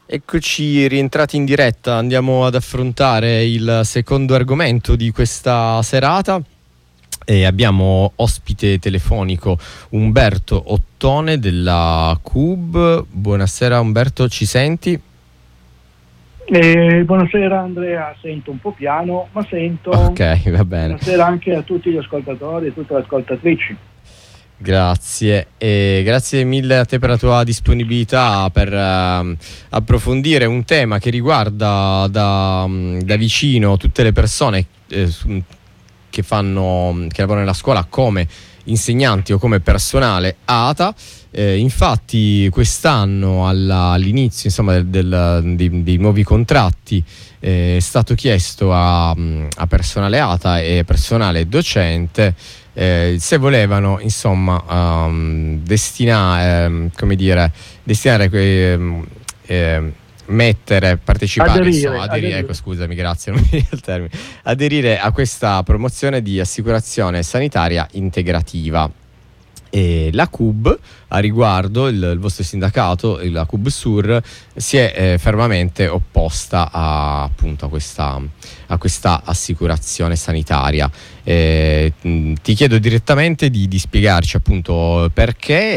Eccoci rientrati in diretta, andiamo ad affrontare il secondo argomento di questa serata e abbiamo ospite telefonico Umberto Ottone della CUB. Buonasera Umberto, ci senti? Buonasera Andrea, sento un po' piano, ma sento. Ok, va bene. Buonasera anche a tutti gli ascoltatori e tutte le ascoltatrici. Grazie e grazie mille a te per la tua disponibilità per approfondire un tema che riguarda da vicino tutte le persone che lavorano nella scuola come insegnanti o come personale ATA. Infatti quest'anno all'inizio dei nuovi contratti è stato chiesto a personale ATA e personale docente se volevano destinare aderire, ecco, scusami, grazie, non mi viene il termine, aderire a questa promozione di assicurazione sanitaria integrativa. E la CUB a riguardo, il vostro sindacato, la CUB Sur, si è fermamente opposta a questa assicurazione sanitaria. Ti chiedo direttamente di spiegarci appunto perché